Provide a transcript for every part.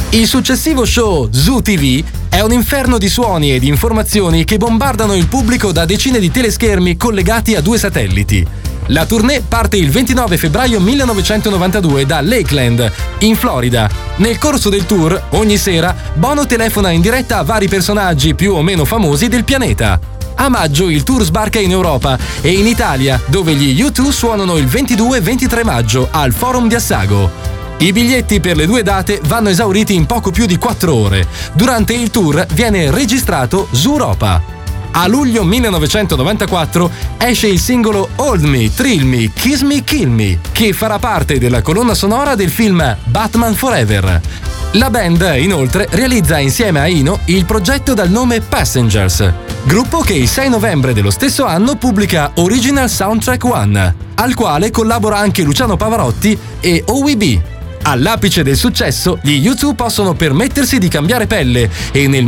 Il successivo show Zoo TV è un inferno di suoni e di informazioni che bombardano il pubblico da decine di teleschermi collegati a 2 satelliti. La tournée parte il 29 febbraio 1992 da Lakeland, in Florida. Nel corso del tour, ogni sera, Bono telefona in diretta a vari personaggi più o meno famosi del pianeta. A maggio il tour sbarca in Europa e in Italia, dove gli U2 suonano il 22 e 23 maggio al Forum di Assago. I biglietti per le 2 date vanno esauriti in poco più di 4 ore. Durante il tour viene registrato Zooropa. A luglio 1994 esce il singolo Hold Me, Thrill Me, Kiss Me, Kill Me, che farà parte della colonna sonora del film Batman Forever. La band, inoltre, realizza insieme a Eno il progetto dal nome Passengers, gruppo che il 6 novembre dello stesso anno pubblica Original Soundtrack One, al quale collabora anche Luciano Pavarotti e OWB. All'apice del successo, gli U2 possono permettersi di cambiare pelle e nel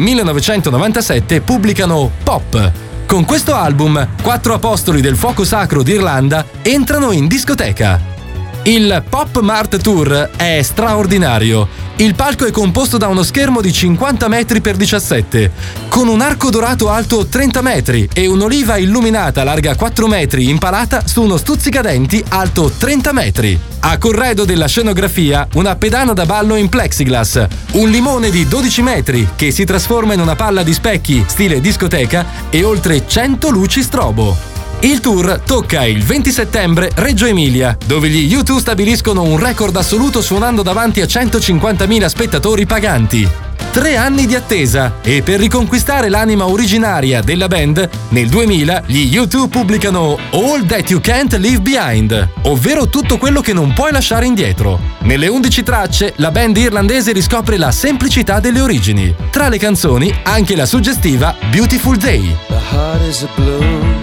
1997 pubblicano Pop. Con questo album, 4 apostoli del fuoco sacro d'Irlanda entrano in discoteca. Il Pop Mart Tour è straordinario. Il palco è composto da uno schermo di 50 metri x 17, con un arco dorato alto 30 metri e un'oliva illuminata larga 4 metri impalata su uno stuzzicadenti alto 30 metri. A corredo della scenografia, una pedana da ballo in plexiglass, un limone di 12 metri che si trasforma in una palla di specchi stile discoteca e oltre 100 luci strobo. Il tour tocca il 20 settembre Reggio Emilia, dove gli U2 stabiliscono un record assoluto suonando davanti a 150.000 spettatori paganti. 3 anni di attesa e per riconquistare l'anima originaria della band, nel 2000 gli U2 pubblicano All That You Can't Leave Behind, ovvero tutto quello che non puoi lasciare indietro. Nelle 11 tracce, la band irlandese riscopre la semplicità delle origini. Tra le canzoni, anche la suggestiva Beautiful Day.